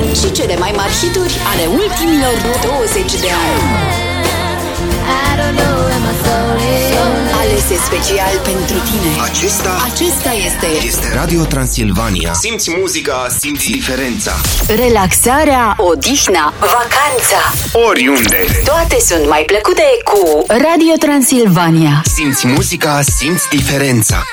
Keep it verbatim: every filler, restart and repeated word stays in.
și cele mai mari hituri ale ultimilor douăzeci de ani. Alese special pentru tine. Acesta Acesta este este Radio Transilvania. Simți muzica, simți diferența. relaxarea, odihna, vacanța. Oriunde. Toate sunt mai plăcute cu Radio Transilvania. Simți muzica, simți diferența.